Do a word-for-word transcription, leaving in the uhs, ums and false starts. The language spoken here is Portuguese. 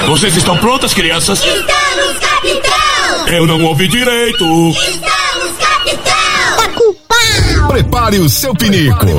Vocês estão prontas, crianças? Estamos, capitão! Eu não ouvi direito. Estamos, capitão! Tá com pau! Prepare o seu pinico.